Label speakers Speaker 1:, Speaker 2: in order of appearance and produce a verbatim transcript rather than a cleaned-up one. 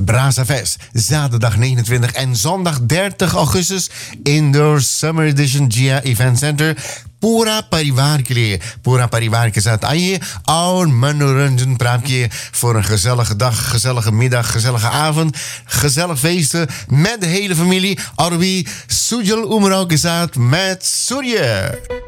Speaker 1: Brasa Fest. Zaterdag negenentwintig en zondag dertig augustus. Indoor Summer Edition Gia Event Center. Pura Parivar के लिए पूरा परिवार के साथ आइए और मनोरंजन प्राप्त किए voor een gezellige dag, gezellige middag, gezellige avond, gezellig feesten met de hele familie. और भी सुजल उमराव के साथ met Surya.